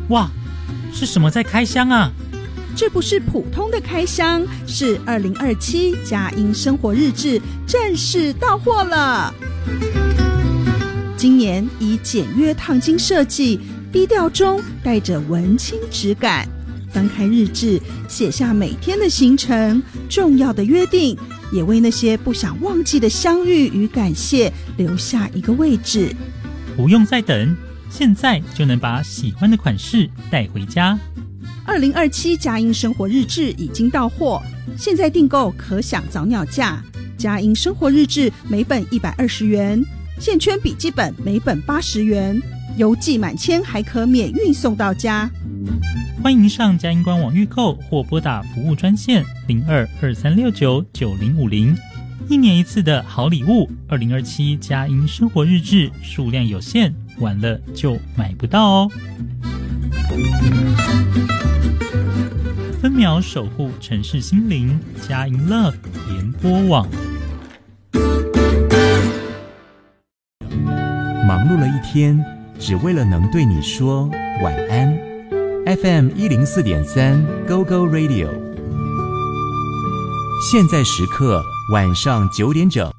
哇，是什么在开箱啊？ 这不是普通的开箱，是2027佳音生活日志正式到货了。今年以简约烫金设计，低调中带着文青质感。翻开日志，写下每天的行程、重要的约定，也为那些不想忘记的相遇与感谢留下一个位置。 不用再等，现在就能把喜欢的款式带回家。 2027佳音生活日志已经到货，现在订购可享早鸟价。佳音生活日志每本120元，线圈笔记本每本80元，邮寄满千还可免运送到家。 欢迎上佳音官网预购或拨打服务专线0223699050。1年1次的好礼物，2027佳音生活日志数量有限，晚了就买不到哦。分秒守护城市心灵，佳音 Love 联播网。 忙碌了一天，只为了能对你说晚安。FM 104.3 Go Go Radio， 现在时刻晚上9点整。